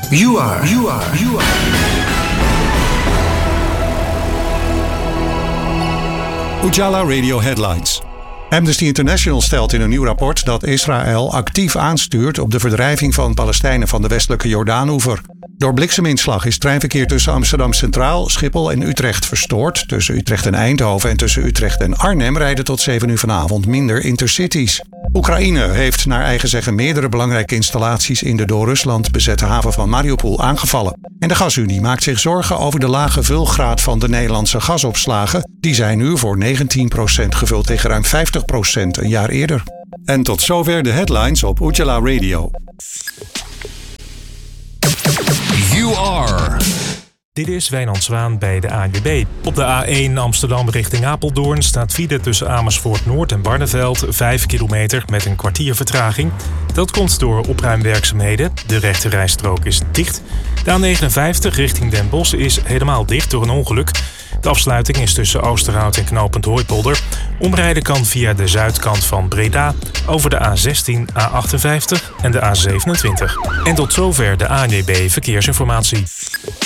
You are. Ujala Radio Headlines. Amnesty International stelt in een nieuw rapport dat Israël actief aanstuurt op de verdrijving van Palestijnen van de westelijke Jordaanoever. Door blikseminslag is treinverkeer tussen Amsterdam Centraal, Schiphol en Utrecht verstoord. Tussen Utrecht en Eindhoven en tussen Utrecht en Arnhem rijden tot 7 uur vanavond minder intercities. Oekraïne heeft naar eigen zeggen meerdere belangrijke installaties in de door Rusland bezette haven van Mariupol aangevallen. En de Gasunie maakt zich zorgen over de lage vulgraad van de Nederlandse gasopslagen. Die zijn nu voor 19% gevuld tegen ruim 50% een jaar eerder. En tot zover de headlines op Ujala Radio. You are. Dit is Wijnand Zwaan bij de ANWB. Op de A1 Amsterdam richting Apeldoorn staat file tussen Amersfoort Noord en Barneveld 5 kilometer met een kwartier vertraging. Dat komt door opruimwerkzaamheden. De rechte rijstrook is dicht. De A59 richting Den Bosch is helemaal dicht door een ongeluk. De afsluiting is tussen Oosterhout en knooppunt Hooipolder. Omrijden kan via de zuidkant van Breda over de A16, A58 en de A27. En tot zover de ANWB Verkeersinformatie.